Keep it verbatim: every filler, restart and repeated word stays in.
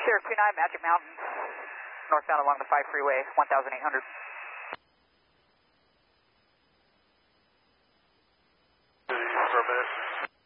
Sierra two nine, Magic Mountain, northbound along the five freeway, one thousand eight hundred. For a minute.